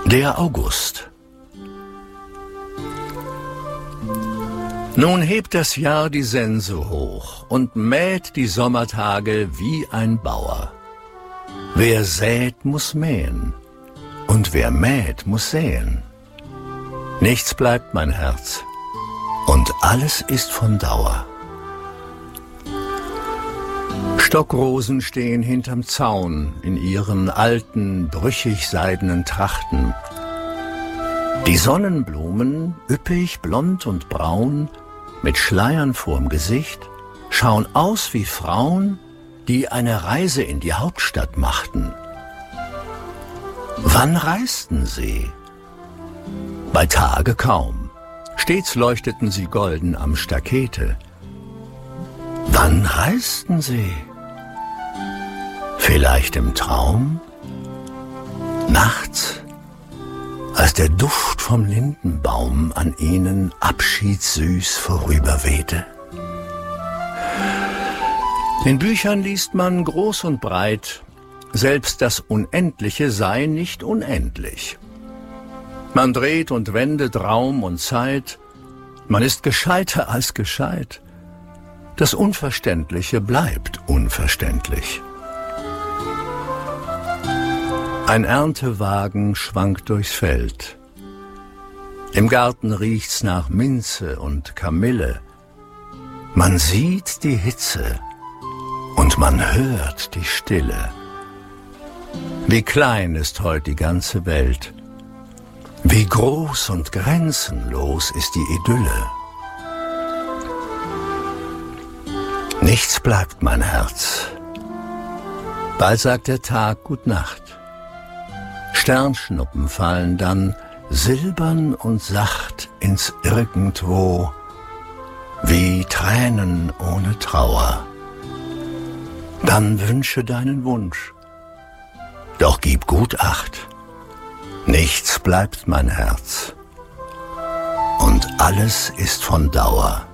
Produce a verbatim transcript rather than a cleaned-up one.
Der August. Nun hebt das Jahr die Sense hoch und mäht die Sommertage wie ein Bauer. Wer sät, muss mähen, und wer mäht, muss säen. Nichts bleibt, mein Herz, und alles ist von Dauer. Stockrosen stehen hinterm Zaun in ihren alten, brüchig seidenen Trachten. Die Sonnenblumen, üppig, blond und braun, mit Schleiern vorm Gesicht, schauen aus wie Frauen, die eine Reise in die Hauptstadt machten. Wann reisten sie? Bei Tage kaum. Stets leuchteten sie golden am Stakete. Wann reisten sie? Vielleicht im Traum? Nachts, als der Duft vom Lindenbaum an ihnen abschiedssüß vorüberwehte? In Büchern liest man groß und breit, selbst das Unendliche sei nicht unendlich. Man dreht und wendet Raum und Zeit, man ist gescheiter als gescheit. Das Unverständliche bleibt unverständlich. Ein Erntewagen schwankt durchs Feld. Im Garten riecht's nach Minze und Kamille. Man sieht die Hitze und man hört die Stille. Wie klein ist heute die ganze Welt. Wie groß und grenzenlos ist die Idylle. Nichts bleibt, mein Herz. Bald sagt der Tag Gut Nacht. Sternschnuppen fallen dann silbern und sacht ins Irgendwo, wie Tränen ohne Trauer. Dann wünsche deinen Wunsch, doch gib gut Acht. Nichts bleibt, mein Herz, und alles ist von Dauer.